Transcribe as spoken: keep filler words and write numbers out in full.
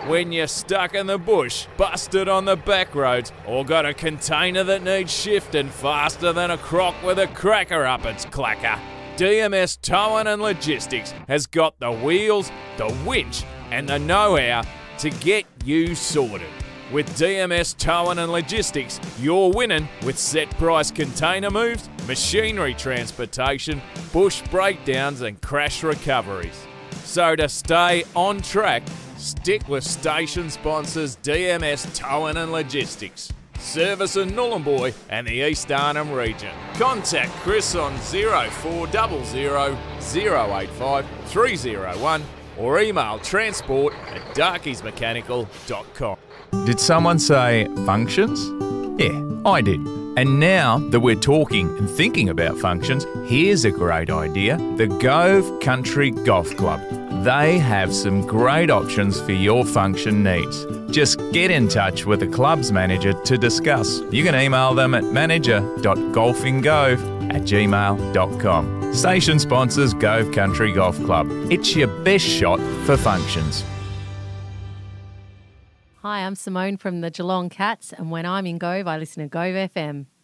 when you're stuck in the bush, busted on the back roads, or got a container that needs shifting faster than a croc with a cracker up its clacker. D M S Towing and Logistics has got the wheels, the winch and the know-how to get you sorted. With D M S Towing and Logistics, you're winning with set price container moves, machinery transportation, bush breakdowns and crash recoveries. So to stay on track, stick with station sponsors D M S Towing and Logistics. Service in Nhulunbuy and the East Arnhem region. Contact Chris on zero four zero zero zero eight five three zero one or email transport at darkies mechanical dot com. Did someone say functions? Yeah, I did. And now that we're talking and thinking about functions, here's a great idea. The Gove Country Golf Club. They have some great options for your function needs. Just get in touch with the club's manager to discuss. You can email them at manager dot golfinggove at gmail dot com. Station sponsors Gove Country Golf Club. It's your best shot for functions. Hi, I'm Simone from the Geelong Cats, and when I'm in Gove, I listen to Gove F M.